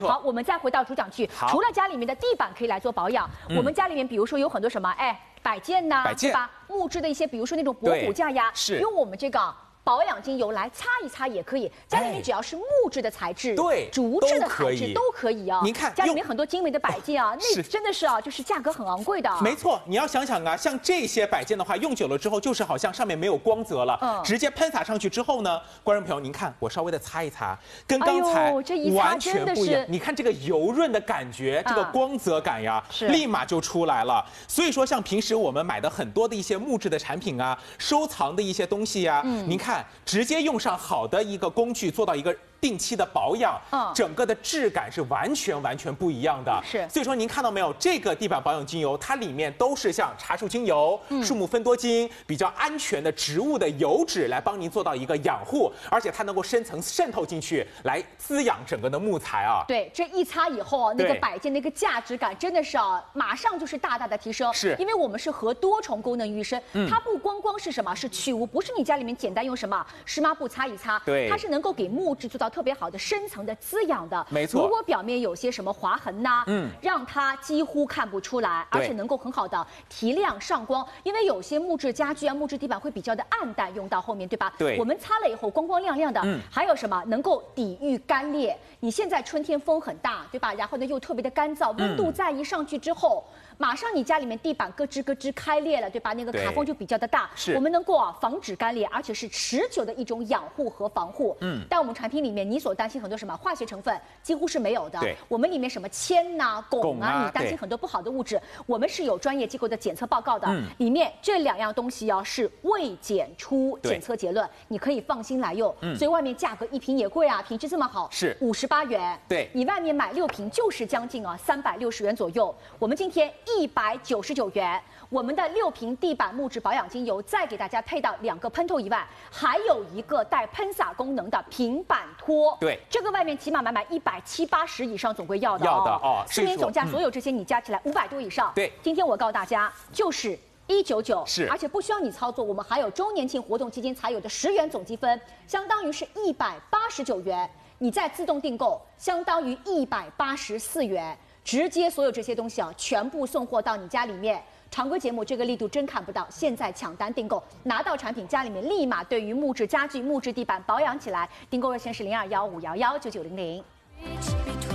好，我们再回到主讲区，除了家里面的地板可以来做保养，我们家里面比如说有很多什么，摆件呐，对吧？木质的一些，比如说那种博古架呀，用我们这个保养精油来擦一擦也可以。家里面只要是木质的材质，对，竹质的材质都可以啊。您看，家里面很多精美的摆件啊，那真的是啊，就是价格很昂贵的。 没错，你要想想啊，像这些摆件的话，用久了之后，就是好像上面没有光泽了，直接喷洒上去之后呢，观众朋友，您看我稍微的擦一擦，跟刚才完全不一样。你看这个油润的感觉，这个光泽感呀，立马就出来了。所以说，像平时我们买的很多的一些木质的产品啊，收藏的一些东西呀，您看。直接用上好的一个工具，做到一个定期的保养，整个的质感是完全不一样的。是，所以说您看到没有，这个地板保养精油，它里面都是像茶树精油、树木芬多精比较安全的植物的油脂来帮您做到一个养护，而且它能够深层渗透进去，来滋养整个的木材啊。 对，这一擦以后啊，那个摆件那个价值感真的是啊，马上就是大大的提升。是，因为我们是和多重功能于一身，它不光是什么，是去污，不是你家里面简单用什么湿抹布擦一擦，对，它是能够给木质做到特别好的深层的滋养的。没错，如果表面有些什么划痕呐，让它几乎看不出来，而且能够很好的提亮上光。因为有些木质家具啊、木质地板会比较的暗淡，用到后面对吧？对，我们擦了以后光光亮亮的。还有什么能够抵御干裂？你现在春天风很大，对吧？然后呢又特别的干燥，温度再一上去之后，马上你家里面地板咯吱咯吱开裂了，对吧？那个卡缝就比较的大。是，我们能够防止干裂，而且是持久的一种养护和防护。但我们产品里面你所担心很多什么化学成分几乎是没有的。对，我们里面什么铅呐、汞啊，你担心很多不好的物质，我们是有专业机构的检测报告的。里面这两样东西是未检出检测结论，你可以放心来用。所以外面价格一瓶也贵啊，品质这么好，是58元。对，你外面买6瓶就是将近360元左右。我们今天199元，我们的6瓶地板木质保养精油，再给大家配到2个喷头以外，还有一个带喷洒功能的平板拖。对，这个外面起码买170、80以上总归要的哦。市面总价所有这些你加起来500多以上。对，今天我告诉大家就是199，是，而且不需要你操作，我们还有周年庆活动期间才有的10元总积分，相当于是189元，你再自动订购，相当于184元。直接所有这些东西全部送货到你家里面。常规节目这个力度真看不到，现在抢单订购，拿到产品家里面立马对于木质家具、木质地板保养起来。订购热线是0215119900。